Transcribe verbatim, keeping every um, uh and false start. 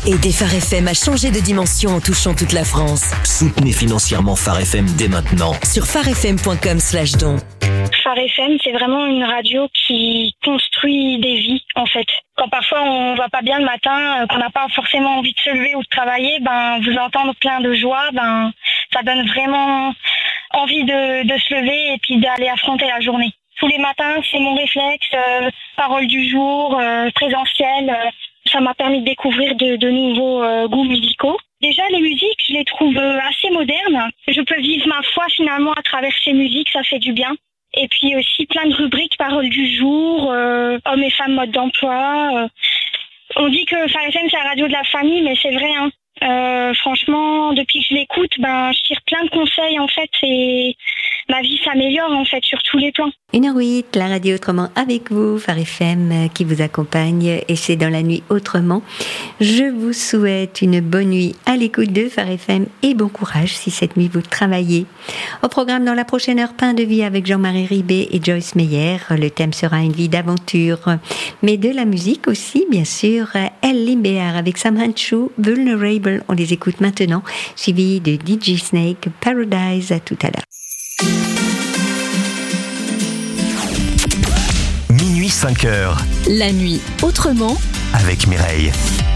Aidez Phare F M à changer de dimension en touchant toute la France. Soutenez financièrement Phare F M dès maintenant. Sur pharefm point com slash don. Phare F M, c'est vraiment une radio qui construit des vies, en fait. Quand parfois on va pas bien le matin, qu'on n'a pas forcément envie de se lever ou de travailler, ben vous entendre plein de joie, ben ça donne vraiment envie de, de se lever et puis d'aller affronter la journée. Tous les matins, c'est mon réflexe, euh, parole du jour, euh, présentiel. Euh, ça m'a permis de découvrir de, de nouveaux euh, goûts musicaux. Déjà, les musiques, je les trouve euh, assez modernes. Je peux vivre ma foi finalement à travers ces musiques, ça fait du bien. Et puis aussi plein de rubriques, paroles du jour, euh, hommes et femmes mode d'emploi. Euh. On dit que Phare F M c'est la radio de la famille, mais c'est vrai. Hein. Euh, franchement, depuis que je l'écoute, ben je tire plein de conseils en fait et ma vie s'améliore en fait sur tous les plans. une heure huit, la radio autrement avec vous, Phare F M qui vous accompagne et c'est dans la nuit autrement. Je vous souhaite une bonne nuit à l'écoute de Phare F M et bon courage si cette nuit vous travaillez. Au programme dans la prochaine heure, Pain de vie avec Jean-Marie Ribé et Joyce Meyer. Le thème sera une vie d'aventure, mais de la musique aussi bien sûr. El Limbéar avec Sam Hanchou, Vulnerable. On les écoute maintenant, suivi de D J Snake, Paradise. À tout à l'heure. Minuit cinq heures. La nuit autrement avec Mireille.